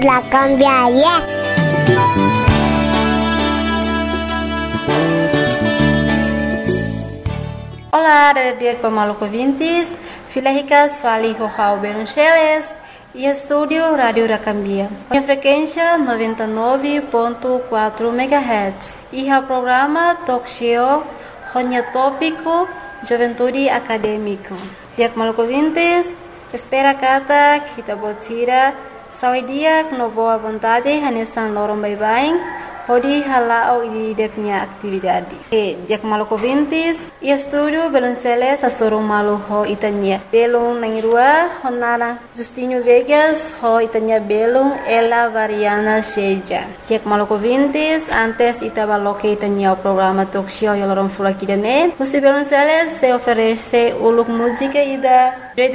La cambiaria. Olá, dia Pamaluco Vintes, Filahicas Fali Rohau Beruncheles e Estúdio Rádio Racambia. A frequência 99.4 MHz e o programa Talk Show Ronya Tópico Juventude Acadêmico. Dia Pamaluco Vintes, espera kata kita botira saudia no boa vontade hanesan lorong bye-bye. Hodi halao di deknya atividade. Dia Pamaluco Vintes e estúdio Belunceles a sorong malu ho itanya. Belung nangirua honara Justinho Vegas ho itanya belung ela variana seja. Dia Pamaluco Vintes antes itabaloke itanya o programa talk show ya lorong fulakidane. Musi Belunceles se oferece uluk música ida